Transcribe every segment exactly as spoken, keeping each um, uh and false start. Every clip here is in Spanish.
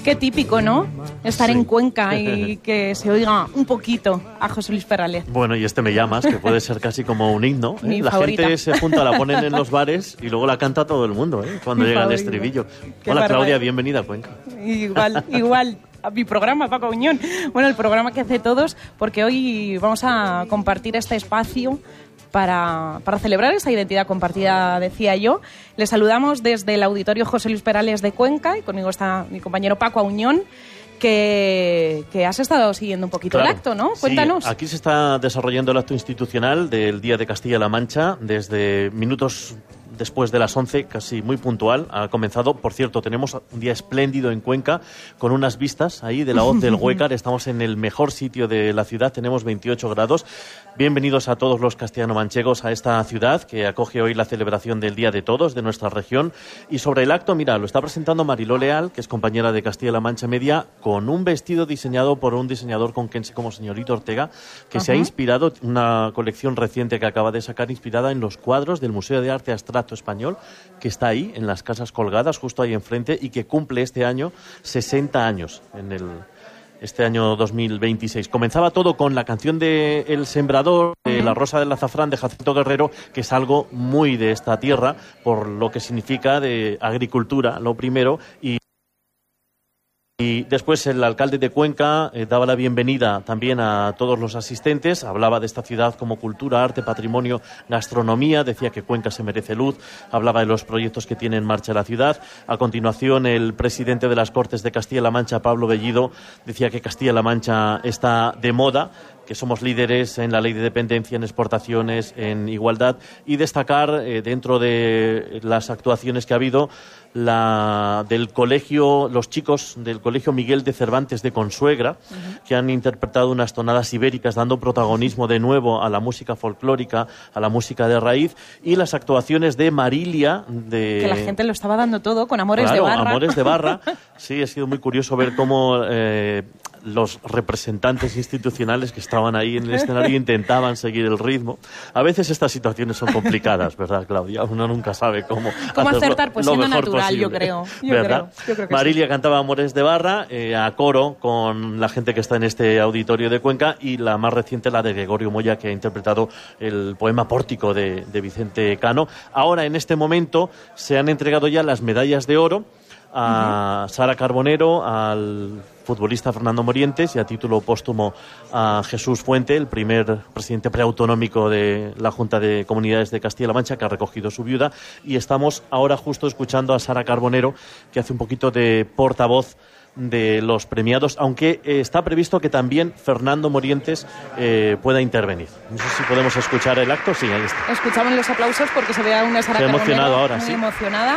Qué típico, ¿no? Estar sí. en Cuenca y que se oiga un poquito a José Luis Perales. Bueno, y este Me llamas, que puede ser casi como un himno. ¿eh? Mi la favorita. gente se junta, la ponen en los bares y luego la canta todo el mundo, ¿eh? cuando Mi llega favorita. el estribillo. Qué Hola, barbaridad. Claudia, bienvenida a Cuenca. Igual, igual. A mi programa, Paco Auñón. Bueno, el programa que hace todos, porque hoy vamos a compartir este espacio para, para celebrar esa identidad compartida, decía yo. Les saludamos desde el Auditorio José Luis Perales de Cuenca y conmigo está mi compañero Paco Auñón, que, que has estado siguiendo un poquito Claro, el acto, ¿no? Cuéntanos. Sí, aquí se está desarrollando el acto institucional del Día de Castilla-La Mancha desde minutos después de las once, casi muy puntual, ha comenzado. Por cierto, tenemos un día espléndido en Cuenca, con unas vistas ahí de la hoz del Huécar. Estamos en el mejor sitio de la ciudad, tenemos veintiocho grados. Bienvenidos a todos los castellano-manchegos a esta ciudad que acoge hoy la celebración del Día de Todos de nuestra región. Y sobre el acto, mira, lo está presentando Mariló Leal, que es compañera de Castilla-La Mancha Media, con un vestido diseñado por un diseñador conquense como Señorito Ortega, que uh-huh. se ha inspirado, una colección reciente que acaba de sacar, inspirada en los cuadros del Museo de Arte Abstracto Español, que está ahí, en las Casas Colgadas, justo ahí enfrente, y que cumple este año sesenta años, en el este año dos mil veintiséis. Comenzaba todo con la canción de El Sembrador, de La Rosa del Azafrán, de Jacinto Guerrero, que es algo muy de esta tierra, por lo que significa de agricultura, lo primero, y Y después el alcalde de Cuenca eh, daba la bienvenida también a todos los asistentes, hablaba de esta ciudad como cultura, arte, patrimonio, gastronomía, decía que Cuenca se merece luz, hablaba de los proyectos que tiene en marcha la ciudad. A continuación, el presidente de las Cortes de Castilla-La Mancha, Pablo Bellido, decía que Castilla-La Mancha está de moda, que somos líderes en la ley de dependencia, en exportaciones, en igualdad, y destacar eh, dentro de las actuaciones que ha habido, la del colegio, los chicos del colegio Miguel de Cervantes de Consuegra, uh-huh. que han interpretado unas tonadas ibéricas, dando protagonismo de nuevo a la música folclórica, a la música de raíz, y las actuaciones de Marilia, de... Que la gente lo estaba dando todo con Amores claro, de Barra. Amores de Barra. Sí, ha sido muy curioso ver cómo eh, los representantes institucionales que estaban ahí en el escenario intentaban seguir el ritmo. A veces estas situaciones son complicadas, ¿verdad, Claudia? Uno nunca sabe cómo, ¿Cómo acertar, pues lo siendo mejor natural, posible, yo creo. Yo ¿verdad? creo, yo creo que Marilia sí. cantaba Amores de Barra eh, a coro con la gente que está en este auditorio de Cuenca, y la más reciente, la de Gregorio Moya, que ha interpretado el poema Pórtico de, de Vicente Cano. Ahora, en este momento, se han entregado ya las medallas de oro a uh-huh. Sara Carbonero, al futbolista Fernando Morientes, y a título póstumo a Jesús Fuente, el primer presidente preautonómico de la Junta de Comunidades de Castilla-La Mancha, que ha recogido su viuda. Y estamos ahora justo escuchando a Sara Carbonero, que hace un poquito de portavoz de los premiados, aunque eh, está previsto que también Fernando Morientes eh, pueda intervenir. No sé si podemos escuchar el acto. Sí, ahí está. Escuchamos los aplausos porque se ve a una Sara se ha Carbonero emocionado ahora, muy sí. emocionada.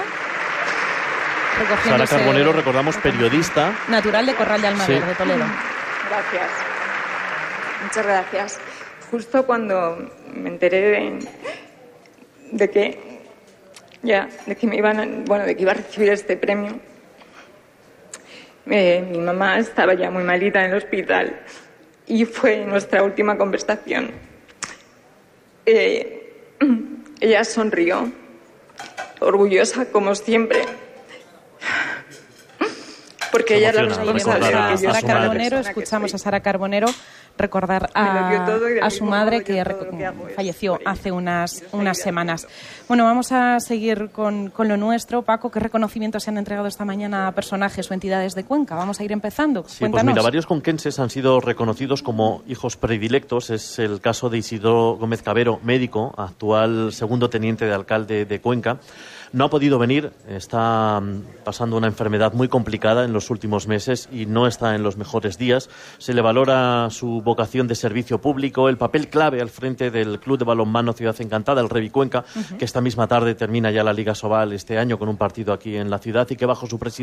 Sara Carbonero, recordamos, periodista. Natural de Corral de Almaguer, sí. de Toledo. Gracias. Muchas gracias. Justo cuando me enteré de, de que ya, de que me iban a, bueno, de que iba a recibir este premio, eh, mi mamá estaba ya muy malita en el hospital y fue nuestra última conversación. Eh, ella sonrió, orgullosa como siempre. Porque ella es la responsable de que Sara Carbonero, escuchamos a Sara Carbonero recordar a, a su madre que falleció hace unas, unas semanas. Bueno, vamos a seguir con, con lo nuestro. Paco, ¿qué reconocimientos se han entregado esta mañana a personajes o entidades de Cuenca? Vamos a ir empezando. Sí, pues mira, varios conquenses han sido reconocidos como hijos predilectos. Es el caso de Isidro Gómez Cabero, médico, actual segundo teniente de alcalde de Cuenca. No ha podido venir, está pasando una enfermedad muy complicada en los últimos meses y no está en los mejores días. Se le valora su vocación de servicio público, el papel clave al frente del Club de Balonmano Ciudad Encantada, el Revi Cuenca, uh-huh. que esta misma tarde termina ya la Liga Sobal este año con un partido aquí en la ciudad, y que bajo su presidencia